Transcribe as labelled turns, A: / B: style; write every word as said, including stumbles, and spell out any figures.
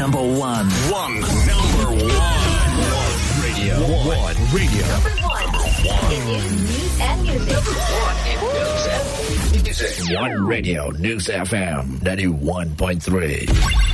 A: number one.
B: One. Number one. One radio. One radio.
C: Number one. In news and music.
B: Number one in news and music. One radio. News F M. ninety-one point three.